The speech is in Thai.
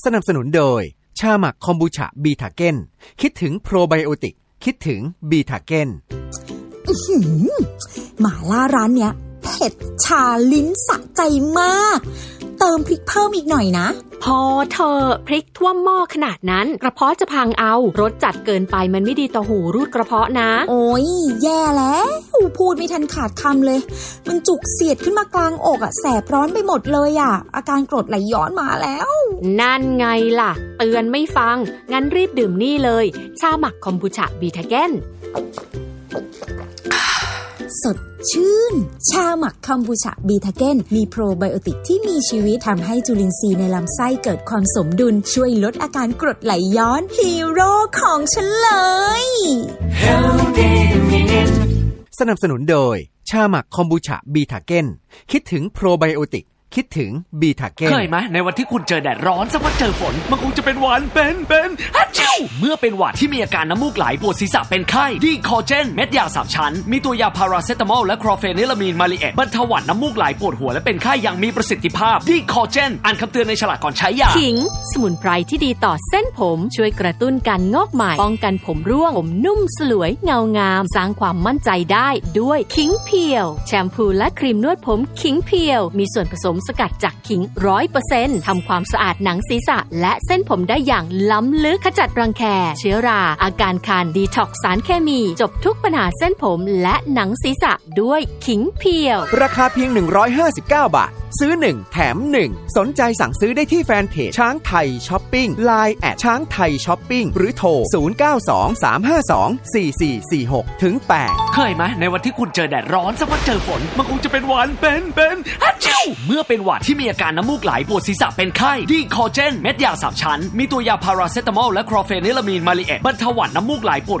สนับสนุนโดยชาหมักคอมบูชาบีทาเก้นคิดถึงโปรไบโอติกคิดถึงบีทาเก้นหม่าล่าร้านเนี้ยเผ็ดชาลิ้นสะใจมากเติมพริกเพิ่มอีกหน่อยนะพอเธอพริกท่วมหม้อขนาดนั้นกระเพาะจะพังเอารสจัดเกินไปมันไม่ดีต่อหูรูดกระเพาะนะโอ้ยแย่แล้วพูดไม่ทันขาดคำเลยมันจุกเสียดขึ้นมากลางอกอ่ะแสบร้อนไปหมดเลยอ่ะอาการกรดไหลย้อนมาแล้วนั่นไงล่ะเตือนไม่ฟังงั้นรีบดื่มนี่เลยชาหมักคอมบูชาบีทาเก้นสดชื่นชาหมักคอมบูชาบีทาเก้นมีโปรไบโอติกที่มีชีวิตทำให้จุลินทรีย์ในลำไส้เกิดความสมดุลช่วยลดอาการกรดไหลย้อนฮีโร่ของฉันเลยสนับสนุนโดยชาหมักคอมบูชาบีทาเก้นคิดถึงโปรไบโอติกคิดถึงบีทาเก้นเคยไหมในวันที่คุณเจอแดดร้อนสักวันเจอฝนมันคงจะเป็นหวัดเป็นฮัจจิวเมื่อเป็นหวัดที่มีอาการน้ำมูกไหลปวดศีรษะเป็นไข้ดีคอเจนเม็ดยา3ชั้นมีตัวยาพาราเซตามอลและคลอเฟนิลามีนมาลีเอตบรรเทาหวัดน้ำมูกไหลปวดหัวและเป็นไข้อย่างมีประสิทธิภาพดีคอเจนอ่านคำเตือนในฉลากก่อนใช้ยาขิงสมุนไพรที่ดีต่อเส้นผมช่วยกระตุ้นการงอกใหม่ป้องกันผมร่วงผมนุ่มสลวยเงางามสร้างความมั่นใจได้ด้วยขิงเพียวแชมพูและครีมนวดผมขิงเพียวมีส่วนผสมสกัดจากขิง 100% ทำความสะอาดหนังศีรษะและเส้นผมได้อย่างล้ำลึกขจัดรังแคเชื้อราอาการคันดีท็อกซ์สารเคมีจบทุกปัญหาเส้นผมและหนังศีรษะด้วยขิงเพียวราคาเพียง159 บาทซื้อ1แถม1สนใจสั่งซื้อได้ที่แฟนเพจช้างไทยช้อปปิ้ง LINE แอดช้างไทยช้อปปิ้งหรือโทร0923524446ถึง8 เคยไหมในวันที่คุณเจอแดดร้อนสักวันเจอฝนมันคงจะเป็นหวัดเป็นฮัจจิวเมื่อเป็นหวัดที่มีอาการน้ำมูกไหลปวดศีรษะเป็นไข้ดีคอเจนเม็ดยา3ชั้นมีตัวยาพาราเซตามอลและคลอเฟนิลามีนมาลีเอตบรรเทาหวัดน้ำมูกไหลปวด